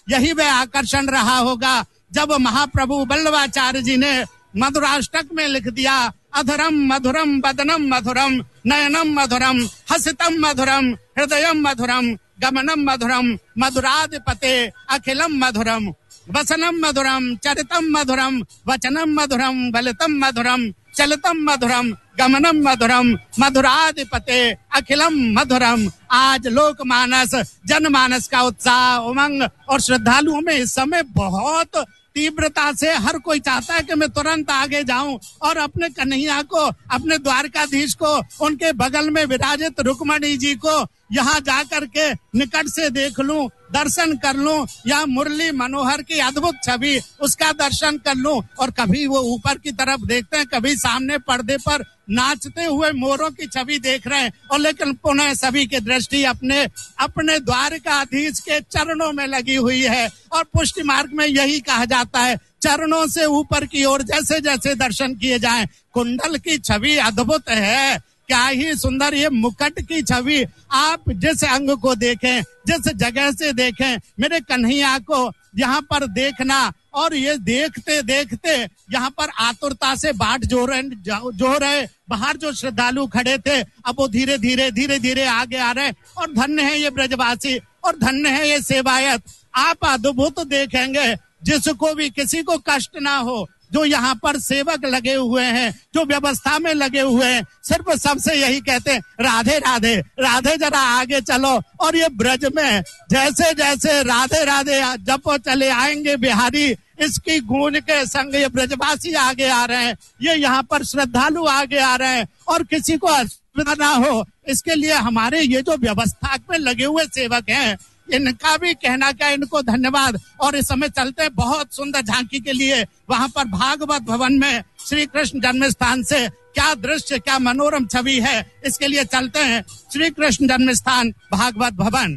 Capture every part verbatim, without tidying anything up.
यही वह आकर्षण रहा होगा जब महाप्रभु वल्लभाचार्य जी ने मधुराष्टक में लिख दिया, अधरम मधुरम वदनम मधुरम नयनम मधुरम हसितम मधुरम हृदयम मधुरम गमनम मधुरम मधुराधिपते अखिलम मधुरम वसनम मधुरम चरितम मधुरम वचनम मधुरम बलितम मधुरम चलितम मधुरम गमनम मधुरम मधुराधिपते अखिलम मधुरम। आज लोकमानस जनमानस का उत्साह, उमंग और श्रद्धालुओं में इस समय बहुत तीव्रता से हर कोई चाहता है कि मैं तुरंत आगे जाऊं और अपने कन्हैया को, अपने द्वारकाधीश को, उनके बगल में विराजित रुक्मणी जी को यहाँ जाकर के निकट से देख लूं, दर्शन कर लूं, या मुरली मनोहर की अद्भुत छवि उसका दर्शन कर लूं। और कभी वो ऊपर की तरफ देखते हैं, कभी सामने पर्दे पर नाचते हुए मोरों की छवि देख रहे हैं, और लेकिन पुनः सभी की दृष्टि अपने अपने द्वारकाधीश के चरणों में लगी हुई है। और पुष्टि मार्ग में यही कहा जाता है, चरणों से ऊपर की ओर जैसे जैसे दर्शन किए जाएं। कुंडल की छवि अद्भुत है, क्या ही सुंदर ये मुकुट की छवि। आप जिस अंग को देखें, जिस जगह से देखें, मेरे कन्हैया को यहाँ पर देखना, और ये देखते देखते यहाँ पर आतुरता से बाट जो रहे जो रहे बाहर जो श्रद्धालु खड़े थे, अब वो धीरे धीरे धीरे धीरे आगे आ रहे। और धन्य है ये ब्रजवासी, और धन्य है ये सेवायत। आप अद्भुत देखेंगे, जिसको भी किसी को कष्ट ना हो, जो यहाँ पर सेवक लगे हुए हैं, जो व्यवस्था में लगे हुए हैं, सिर्फ सबसे यही कहते हैं, राधे राधे राधे, जरा आगे चलो। और ये ब्रज में जैसे जैसे राधे राधे जब चले आएंगे बिहारी, इसकी गूंज के संग ये ब्रजवासी आगे आ रहे हैं, ये यहाँ पर श्रद्धालु आगे आ रहे हैं, और किसी को असुविधा ना हो इसके लिए हमारे ये जो व्यवस्था में लगे हुए सेवक हैं, इनका भी कहना क्या, इनको धन्यवाद। और इस समय चलते बहुत सुंदर झांकी के लिए वहां पर भागवत भवन में श्री कृष्ण जन्म स्थान से क्या दृश्य, क्या मनोरम छवि है, इसके लिए चलते हैं श्री कृष्ण जन्म स्थान भागवत भवन।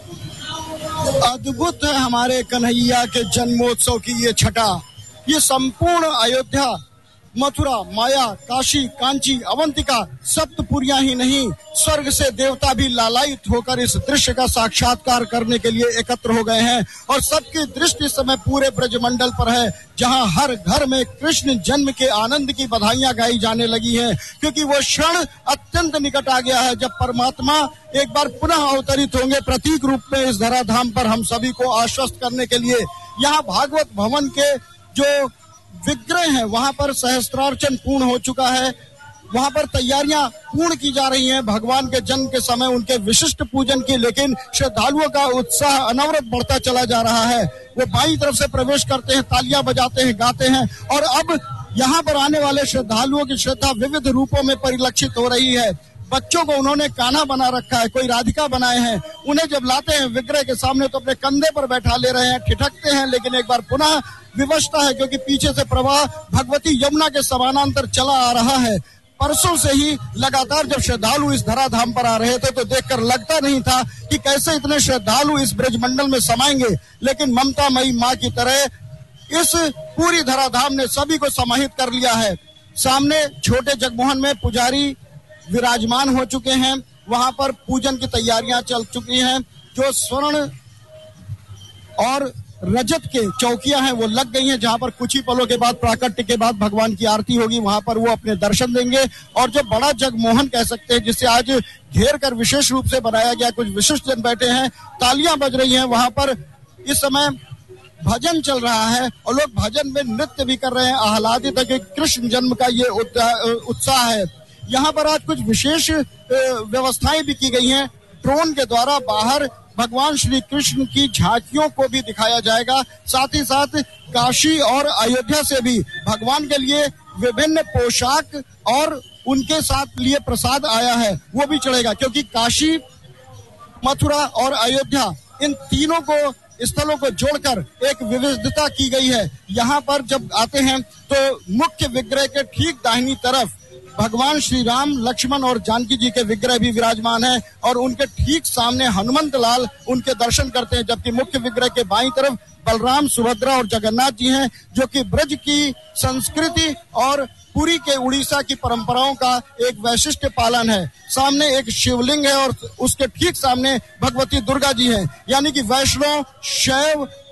अद्भुत है हमारे कन्हैया के जन्मोत्सव की ये छटा। ये संपूर्ण अयोध्या, मथुरा, माया, काशी, कांची, अवंतिका, सप्तपुरियां ही नहीं, स्वर्ग से देवता भी लालायित होकर इस दृश्य का साक्षात्कार करने के लिए एकत्र हो गए हैं। और सबकी दृष्टि इस समय पूरे ब्रजमंडल पर है, जहां हर घर में कृष्ण जन्म के आनंद की बधाइयां गाई जाने लगी हैं, क्योंकि वो क्षण अत्यंत निकट आ गया है जब परमात्मा एक बार पुनः अवतरित होंगे प्रतीक रूप में इस धराधाम पर हम सभी को आश्वस्त करने के लिए। यहाँ भागवत भवन के जो विग्रह है वहां पर सहस्त्रार्चन पूर्ण हो चुका है, वहां पर तैयारियां पूर्ण की जा रही हैं भगवान के जन्म के समय उनके विशिष्ट पूजन की। लेकिन श्रद्धालुओं का उत्साह अनवरत बढ़ता चला जा रहा है। वो बाईं तरफ से प्रवेश करते हैं, तालियां बजाते हैं, गाते हैं, और अब यहाँ पर आने वाले श्रद्धालुओं की श्रद्धा विविध रूपों में परिलक्षित हो रही है। बच्चों को उन्होंने कान्हा बना रखा है, कोई राधिका बनाए हैं, उन्हें जब लाते हैं विग्रह के सामने तो अपने कंधे पर बैठा ले रहे हैं, ठिठकते हैं, लेकिन एक बार पुनः विवशता है क्योंकि पीछे से प्रवाह भगवती यमुना के समानांतर चला आ रहा है। परसों से ही लगातार जब श्रद्धालु इस धराधाम पर आ रहे थे तो देखकर लगता नहीं था कि कैसे इतने श्रद्धालु इस ब्रजमंडल में समाएंगे, लेकिन ममतामयी माँ की तरह इस पूरी धराधाम ने सभी को समाहित कर लिया है। सामने छोटे जगमोहन में पुजारी विराजमान हो चुके हैं, वहां पर पूजन की तैयारियां चल चुकी हैं। जो स्वर्ण और रजत के चौकियां हैं वो लग गई हैं, जहां पर कुछ ही पलों के बाद प्राकट्य के बाद भगवान की आरती होगी, वहां पर वो अपने दर्शन देंगे। और जो बड़ा जगमोहन कह सकते हैं, जिसे आज घेर कर विशेष रूप से बनाया गया, कुछ विशिष्ट जन बैठे हैं, तालियां बज रही हैं, वहां पर इस समय भजन चल रहा है और लोग भजन में नृत्य भी कर रहे हैं। आह्लादित है कि कृष्ण जन्म का ये उत्साह है। यहाँ पर आज कुछ विशेष व्यवस्थाएं भी की गई हैं। ड्रोन के द्वारा बाहर भगवान श्री कृष्ण की झांकियों को भी दिखाया जाएगा। साथ ही साथ काशी और अयोध्या से भी भगवान के लिए विभिन्न पोशाक और उनके साथ लिए प्रसाद आया है वो भी चढ़ेगा, क्योंकि काशी, मथुरा और अयोध्या इन तीनों को स्थलों को जोड़कर एक विविधता की गई है। यहाँ पर जब आते हैं तो मुख्य विग्रह के ठीक दाहिनी तरफ भगवान श्री राम, लक्ष्मण और जानकी जी के विग्रह भी विराजमान हैं और उनके ठीक सामने हनुमंत लाल उनके दर्शन करते हैं, जबकि मुख्य विग्रह के बाईं तरफ बलराम, सुभद्रा और जगन्नाथ जी हैं, जो कि ब्रज की संस्कृति और पुरी के उड़ीसा की परंपराओं का एक वैशिष्ट्य पालन है। सामने एक शिवलिंग है और उसके ठीक सामने भगवती दुर्गा जी हैं, यानी कि वैष्णव, शैव